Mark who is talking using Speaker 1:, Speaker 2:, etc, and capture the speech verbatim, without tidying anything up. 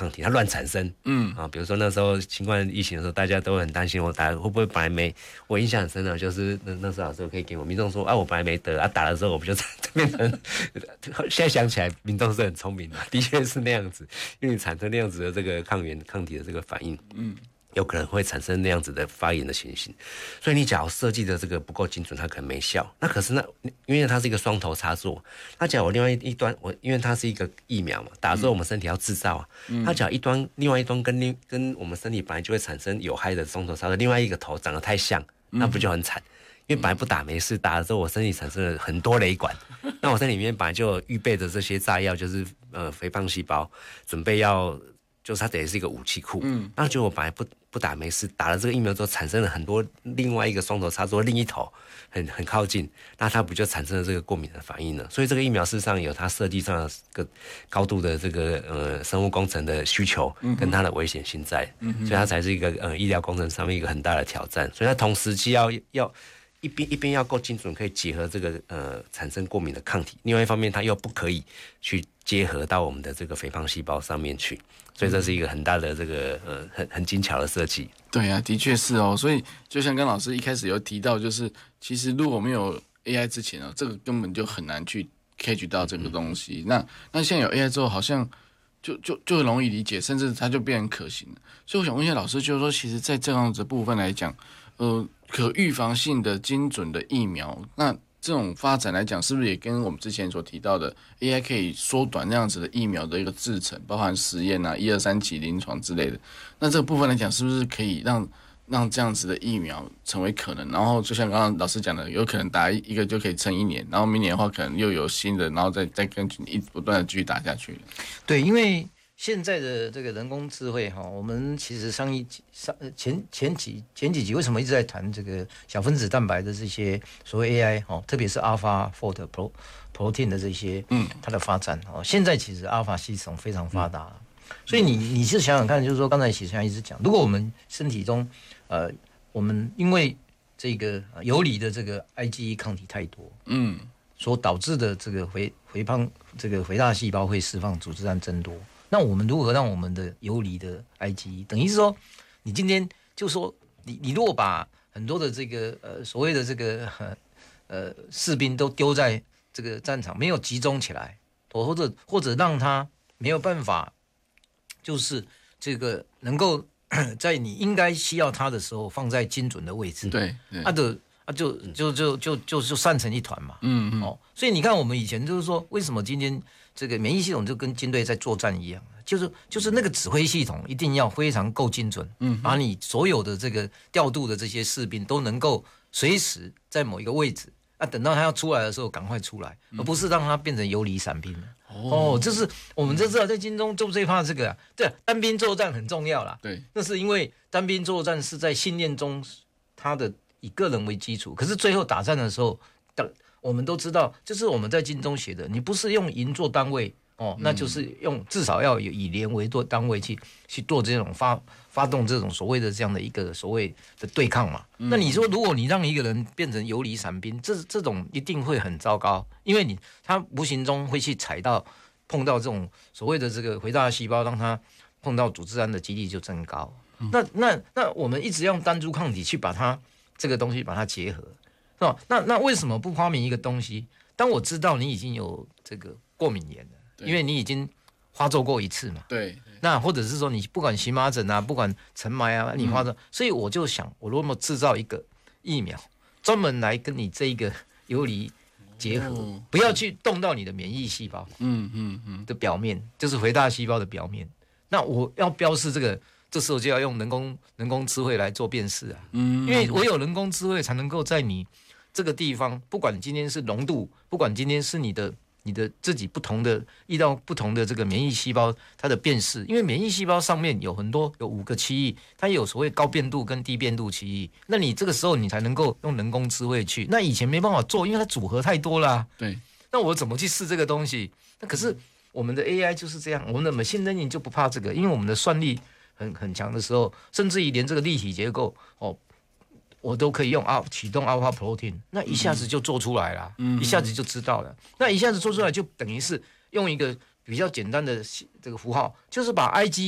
Speaker 1: 抗体，它乱产生。嗯啊，比如说那时候新冠疫情的时候，大家都很担心我打会不会本来没，我印象很深的，就是那那时候老师可以给我民众说啊，我本来没得啊，打了之后我不就变成，现在想起来民众是很聪明的，的确是那样子，因为你产生那样子的这个抗原抗体的这个反应，嗯。有可能会产生那样子的发炎的情形，所以你假如设计的这个不够精准，它可能没效。那可是那因为它是一个双头插座，那假如我另外一端我因为它是一个疫苗嘛，打之后我们身体要制造啊，嗯、它假如一端另外一端跟另跟我们身体本来就会产生有害的双头插座，另外一个头长得太像，那不就很惨？因为本来不打没事，打了之后我身体产生了很多雷管，那我身体里面本来就有预备的这些炸药，就是呃肥胖细胞，准备要。就是它等于是一个武器库，嗯，那结果我本来不不打没事，打了这个疫苗之后，产生了很多另外一个双头插座另一头很很靠近，那它不就产生了这个过敏的反应了？所以这个疫苗事实上有它设计上的个高度的这个呃生物工程的需求跟它的危险性在，嗯，所以它才是一个呃医疗工程上面一个很大的挑战。所以它同时既要要一边一边要够精准，可以结合这个呃产生过敏的抗体，另外一方面它又不可以去结合到我们的这个肥胖细胞上面去。所以这是一个很大的这个呃很很精巧的设计。
Speaker 2: 对啊，的确是哦。所以就像刚老师一开始有提到，就是其实如果没有 A I 之前啊，这个根本就很难去 catch 到这个东西。嗯、那那现在有 A I 之后，好像就就就很容易理解，甚至它就变成可行了。所以我想问一下老师，就是说，其实在这样子的部分来讲，呃，可预防性的精准的疫苗，那这种发展来讲，是不是也跟我们之前所提到的 A I 可以缩短那样子的疫苗的一个制程，包含实验啊、一二三期临床之类的？那这个部分来讲，是不是可以让让这样子的疫苗成为可能？然后就像刚刚老师讲的，有可能打一个就可以撑一年，然后明年的话可能又有新的，然后再再跟一不断的继续打下去。
Speaker 3: 对，因为现在的这个人工智慧哈，我们其实上一上前前几前几集为什么一直在谈这个小分子蛋白的这些所谓 A I 哈，特别是 AlphaFold Pro protein 的这些，嗯，它的发展哦，现在其实 Alpha 系统非常发达，嗯、所以你你是想想看，就是说刚才许先生一直讲，如果我们身体中呃，我们因为这个游离的这个 IgE 抗体太多，嗯，所导致的这个肥肥胖这个肥大细胞会释放组织胺增多。那我们如何让我们的游离的 IgE， 等于是说，你今天就说你你如果把很多的这个呃所谓的这个呃士兵都丢在这个战场，没有集中起来，或者或者让他没有办法，就是这个能够在你应该需要他的时候放在精准的位置，
Speaker 2: 对，
Speaker 3: 啊的啊就就就就就就散成一团嘛，嗯嗯，哦，所以你看我们以前就是说，为什么今天这个免疫系统就跟军队在作战一样，就是就是那个指挥系统一定要非常够精准，嗯，把你所有的这个调度的这些士兵都能够随时在某一个位置，啊，等到他要出来的时候赶快出来，而不是让他变成游离散兵。哦，这是我们就知道在军中就最怕这个啊，对啊，单兵作战很重要啦，
Speaker 2: 对，
Speaker 3: 那是因为单兵作战是在训练中他的以个人为基础，可是最后打仗的时候，我们都知道，就是我们在军中写的，你不是用营做单位哦，那就是用至少要有以连为做单位去去做这种发发动这种所谓的这样的一个所谓的对抗嘛。嗯、那你说，如果你让一个人变成游离散兵，这这种一定会很糟糕，因为你他无形中会去踩到碰到这种所谓的这个肥大细胞，让他碰到组织胺的几率就增高。嗯、那那那我们一直用单株抗体去把它这个东西把它结合。哦、那那为什么不发明一个东西？当我知道你已经有这个过敏源了，因为你已经发作过一次嘛。
Speaker 2: 对。
Speaker 3: 那或者是说你不管荨麻疹啊，不管尘霾啊，你发作，嗯、所以我就想，我如果制造一个疫苗，专门来跟你这一个游离结合，哦、不要去动到你的免疫细胞，嗯嗯嗯的表面，就是肥大细胞的表面。那我要标示这个。这时候就要用人工人工智慧来做辨识啊，嗯，因为唯有人工智慧才能够在你这个地方，不管今天是浓度，不管今天是你的你的自己不同的遇到不同的这个免疫细胞它的辨识，因为免疫细胞上面有很多有五个区域，它有所谓高变度跟低变度区域，那你这个时候你才能够用人工智慧去，那以前没办法做，因为它组合太多了、啊，
Speaker 2: 对，
Speaker 3: 那我怎么去试这个东西？那可是我们的 A I 就是这样，我们的machine learning就不怕这个，因为我们的算力。很很强的时候，甚至于连这个立体结构哦，我都可以用啊启动 Alpha Protein， 那一下子就做出来了，嗯、一下子就知道了。那一下子做出来就等于是用一个比较简单的这个符号，就是把 IgE